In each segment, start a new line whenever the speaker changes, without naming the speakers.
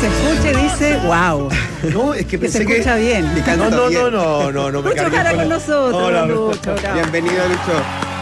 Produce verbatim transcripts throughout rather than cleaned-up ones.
se escuche dice, wow.
No, es que
Que se
pensé que...
escucha bien.
No, no, no, no, no, no me
Lucho
cargué
Jara
con
con
la-
nosotros,
Hola,
Lucho, bravo.
bienvenido, Lucho.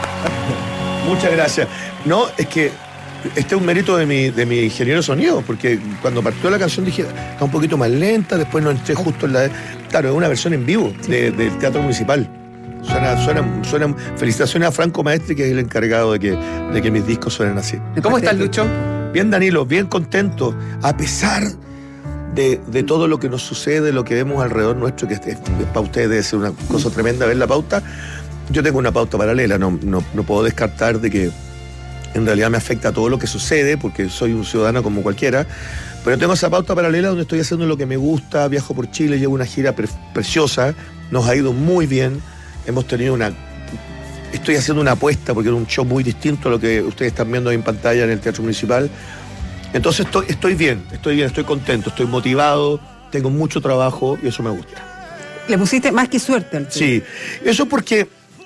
Muchas gracias. No, es que este es un mérito de mi, de mi ingeniero de sonido, porque cuando partió la canción dije, está un poquito más lenta, después no entré justo en la... Claro, es una versión en vivo de- del Teatro Municipal. Suena, suena, suena... Felicitaciones a Franco Maestri, que es el encargado de que, de que mis discos suenen así.
¿Cómo estás, Lucho?
Bien, Danilo, bien contento, a pesar de, de todo lo que nos sucede, lo que vemos alrededor nuestro, que es, es- para ustedes debe ser una cosa tremenda ver la pauta. Yo tengo una pauta paralela, no, no, no puedo descartar de que en realidad me afecta todo lo que sucede, porque soy un ciudadano como cualquiera, pero tengo esa pauta paralela donde estoy haciendo lo que me gusta, viajo por Chile, llevo una gira pre- preciosa, nos ha ido muy bien, hemos tenido una... Estoy haciendo una apuesta porque era un show muy distinto a lo que ustedes están viendo en pantalla en el Teatro Municipal. Entonces estoy, estoy bien, estoy bien, estoy contento, estoy motivado, tengo mucho trabajo y eso me gusta.
Le pusiste más que suerte al tío.
Sí, eso porque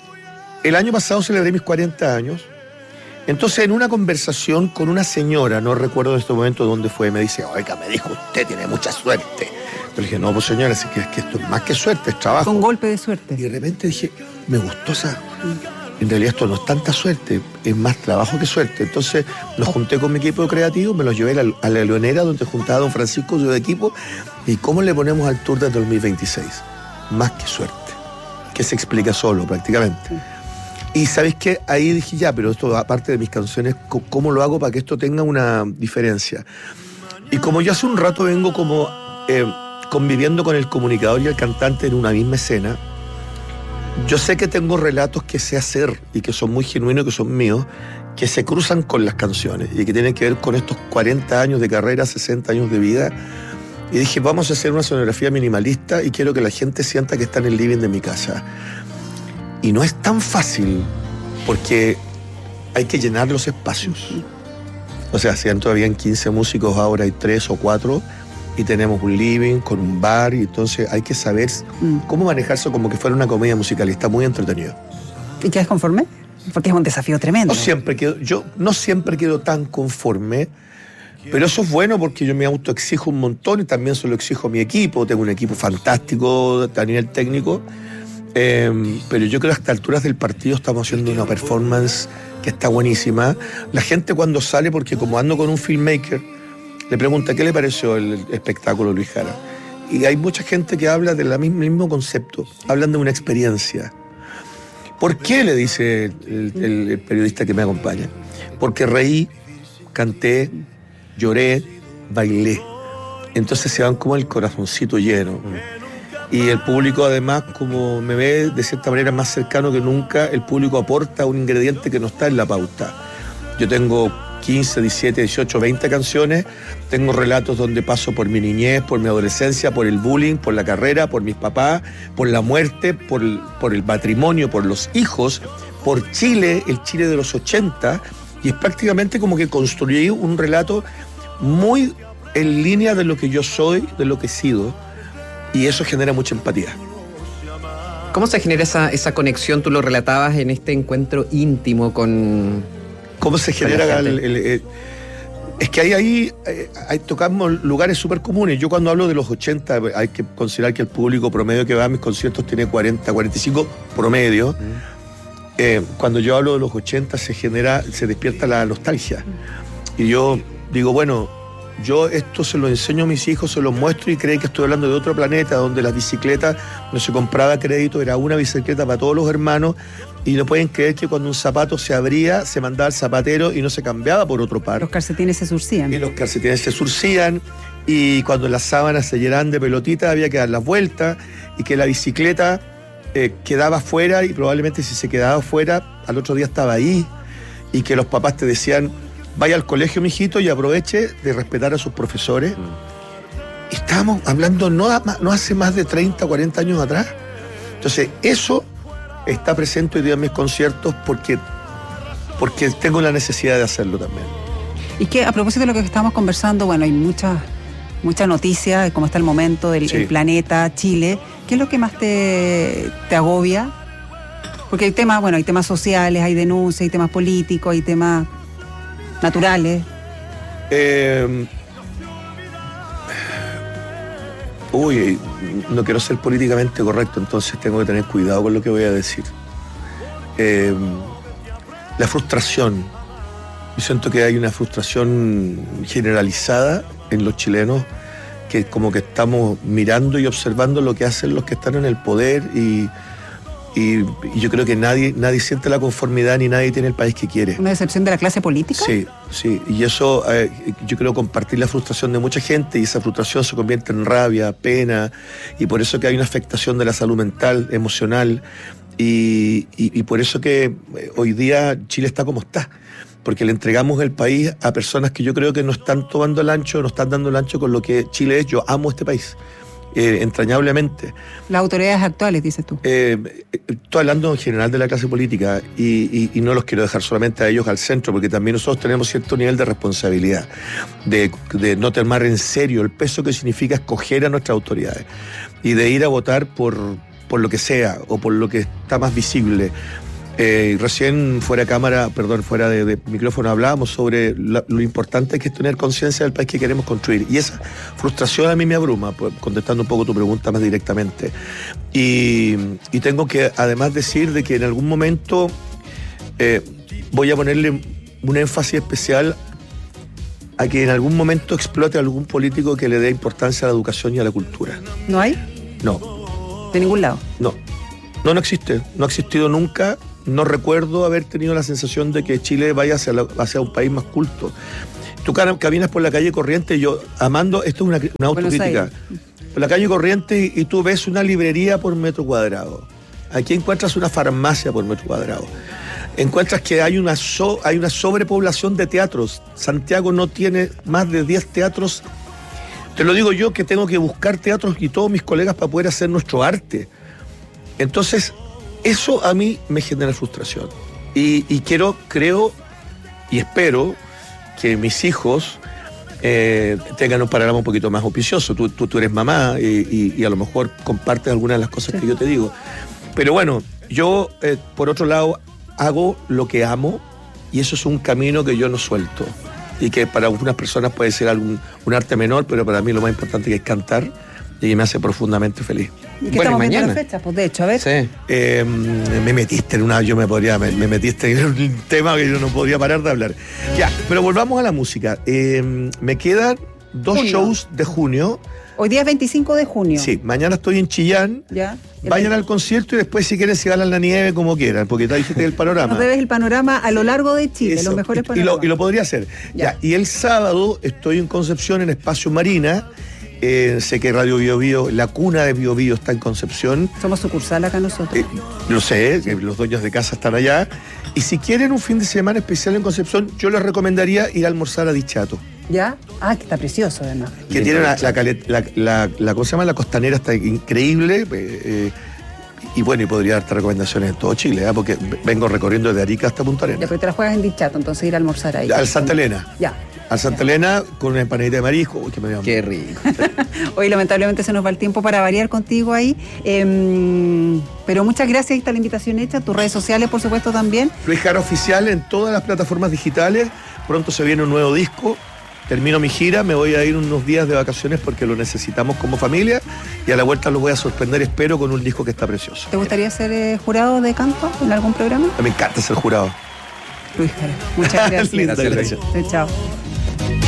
el año pasado celebré mis cuarenta años. Entonces, en una conversación con una señora, no recuerdo en este momento dónde fue, me dice, oiga, me dijo, usted tiene mucha suerte. Yo le dije, no, pues señora, es que, es que esto es más que suerte, es trabajo.
Con golpe de suerte.
Y de repente dije, me gustó esa... En realidad esto no es tanta suerte, es más trabajo que suerte. Entonces nos junté con mi equipo creativo, me los llevé a la, a la Leonera, donde juntaba a don Francisco, su equipo, y ¿cómo le ponemos al tour del dos mil veintiséis? Más que suerte, que se explica solo prácticamente. Y ¿sabes qué? Ahí dije, ya, pero esto aparte de mis canciones, ¿cómo lo hago para que esto tenga una diferencia? Y como yo hace un rato vengo como eh, conviviendo con el comunicador y el cantante en una misma escena, yo sé que tengo relatos que sé hacer y que son muy genuinos, que son míos, que se cruzan con las canciones y que tienen que ver con estos cuarenta años de carrera, sesenta años de vida. Y dije, vamos a hacer una sonografía minimalista y quiero que la gente sienta que está en el living de mi casa. Y no es tan fácil porque hay que llenar los espacios. O sea, si antes habían quince músicos, ahora hay tres o cuatro y tenemos un living con un bar y entonces hay que saber
Mm.
cómo manejarse como que fuera una comedia musical y está muy entretenido.
¿Y quedas conforme? Porque es un desafío tremendo.
No siempre quedo, yo no siempre quedo tan conforme, pero eso es bueno porque yo me autoexijo un montón y también se lo exijo a mi equipo. Tengo un equipo fantástico a nivel técnico, eh, pero yo creo que a estas alturas del partido estamos haciendo una performance que está buenísima. La gente cuando sale, porque como ando con un filmmaker, le pregunta qué le pareció el espectáculo Luis Jara. Y hay mucha gente que habla del mismo, mismo concepto, hablan de una experiencia. ¿Por qué? Le dice el, el- el periodista que me acompaña. Porque reí, canté, lloré, bailé. Entonces se van como el corazoncito lleno. Y el público además, como me ve de cierta manera más cercano que nunca, el público aporta un ingrediente que no está en la pauta. Yo tengo quince, diecisiete, dieciocho, veinte canciones, tengo relatos donde paso por mi niñez, por mi adolescencia, por el bullying, por la carrera, por mis papás, por la muerte, por el, por el matrimonio, por los hijos, por Chile, el Chile de los ochenta, y es prácticamente como que construí un relato muy en línea de lo que yo soy, de lo que he sido, y eso genera mucha empatía.
¿Cómo se genera esa, esa conexión? Tú lo relatabas en este encuentro íntimo con...
¿Cómo se
Con la
genera
gente.
el, el- el- es que ahí, ahí, eh, ahí tocamos lugares súper comunes. Yo cuando hablo de los ochenta, hay que considerar que el público promedio que va a mis conciertos tiene cuarenta, cuarenta y cinco promedio. Eh, cuando yo hablo de los ochenta se genera, se despierta la nostalgia. Y yo digo, bueno, yo esto se lo enseño a mis hijos, se los muestro y creen que estoy hablando de otro planeta donde las bicicletas no se compraba a crédito, era una bicicleta para todos los hermanos. Y no pueden creer que cuando un zapato se abría, se mandaba al zapatero y no se cambiaba por otro par.
Los calcetines se surcían.
Y los calcetines se surcían, y cuando las sábanas se llenaban de pelotitas había que dar las vueltas, y que la bicicleta eh, quedaba fuera, y probablemente si se quedaba fuera, al otro día estaba ahí, y que los papás te decían, vaya al colegio, mijito, y aproveche de respetar a sus profesores. Y estábamos hablando no, a- no hace más de treinta, cuarenta años atrás. Entonces, eso está presente hoy día en mis conciertos porque, porque tengo la necesidad de hacerlo también.
Y que a propósito de lo que estamos conversando, bueno, hay muchas mucha noticias de cómo está el momento del
Sí.
el planeta, Chile. ¿Qué es lo que más te, te agobia? Porque hay temas, bueno, hay temas sociales, hay denuncias, hay temas políticos, hay temas naturales.
Eh, Uy, no quiero ser políticamente correcto, entonces tengo que tener cuidado con lo que voy a decir. Eh, la frustración. Yo siento que hay una frustración generalizada en los chilenos, que como que estamos mirando y observando lo que hacen los que están en el poder y, y, y yo creo que nadie, nadie siente la conformidad ni nadie tiene el país que quiere.
¿Una decepción de la clase política?
Sí, sí, y eso eh, yo creo compartir la frustración de mucha gente y esa frustración se convierte en rabia, pena, y por eso que hay una afectación de la salud mental, emocional, y, y, y por eso que hoy día Chile está como está, porque le entregamos el país a personas que yo creo que no están tomando el ancho, no están dando el ancho con lo que Chile es. Yo amo este país, eh, entrañablemente.
Las autoridades actuales, dices tú.
Eh, estoy hablando en general de la clase política y, y, y no los quiero dejar solamente a ellos al centro, porque también nosotros tenemos cierto nivel de responsabilidad, de, de no tomar en serio el peso que significa escoger a nuestras autoridades y de ir a votar por, por lo que sea o por lo que está más visible. Eh, recién fuera de cámara, perdón, fuera de, de micrófono hablábamos sobre la, lo importante que es tener conciencia del país que queremos construir, y esa frustración a mí me abruma, pues, contestando un poco tu pregunta más directamente, y, y tengo que además decir de que en algún momento eh, voy a ponerle un énfasis especial a que en algún momento explote algún político que le dé importancia a la educación y a la cultura.
¿No hay?
No.
¿De ningún lado?
No, no, no existe, no ha existido nunca. No recuerdo haber tenido la sensación de que Chile vaya hacia, la, hacia un país más culto. Tú caminas por la calle Corrientes, yo amando, esto es una, una autocrítica, por la calle Corrientes y tú ves una librería por metro cuadrado. Aquí encuentras una farmacia por metro cuadrado. Encuentras que hay una, so, hay una sobrepoblación de teatros. Santiago no tiene más de diez teatros. Te lo digo yo, que tengo que buscar teatros y todos mis colegas para poder hacer nuestro arte. Entonces, eso a mí me genera frustración. Y, y quiero, creo y espero que mis hijos eh, tengan un panorama un poquito más auspicioso. Tú, tú, tú eres mamá y, y, y a lo mejor compartes algunas de las cosas sí. que yo te digo. Pero bueno, yo, eh, por otro lado, hago lo que amo y eso es un camino que yo no suelto. Y que para algunas personas puede ser algún, un arte menor, pero para mí lo más importante que es cantar y me hace profundamente feliz.
¿Y qué bueno, estamos viendo las fechas? Pues de hecho, a ver.
Sí.
Eh, me metiste en una, yo me podría, me, me metiste en un tema que yo no podría parar de hablar. Ya, pero volvamos a la música. Eh, me quedan dos junio. shows de junio.
Hoy día es veinticinco de junio.
Sí, mañana estoy en Chillán.
Ya.
Vayan al concierto y después si quieren se ganan la nieve como quieran, porque está dijiste el panorama.
Nos debes el panorama a lo largo de Chile,
Eso.
los mejores
y,
panoramas.
Y lo, y lo podría hacer. Ya. ya. Y el sábado estoy en Concepción en Espacio Marina. Eh, sé que Radio Bio Bio, la cuna de Bio Bio está en Concepción.
Somos sucursal acá nosotros.
Eh, lo sé, que los dueños de casa están allá. Y si quieren un fin de semana especial en Concepción, yo les recomendaría ir a almorzar a Dichato.
¿Ya? Ah, que está precioso además.
Que tiene la, la, la, la, la, ¿cómo se llama? La costanera está increíble. Eh, eh, y bueno, y podría darte recomendaciones en todo Chile, ¿eh? Porque vengo recorriendo desde Arica hasta Punta Arenas.
Ya, pero te la juegas en Dichato, entonces ir a almorzar ahí.
Al Santa Elena.
Ya.
Al Santa Elena con una empanadita de marisco. Uy, que me
Qué rico.
Hoy lamentablemente se nos va el tiempo para variar contigo ahí. Eh, pero muchas gracias, ahí está la invitación hecha. Tus redes sociales, por supuesto, también.
Luis Jara Oficial en todas las plataformas digitales. Pronto se viene un nuevo disco. Termino mi gira, me voy a ir unos días de vacaciones porque lo necesitamos como familia y a la vuelta los voy a sorprender, espero, con un disco que está precioso.
¿Te gustaría ser eh, jurado de canto en algún programa?
Me encanta ser jurado.
Luis Jara, muchas gracias.
Linda, gracias.
Chao.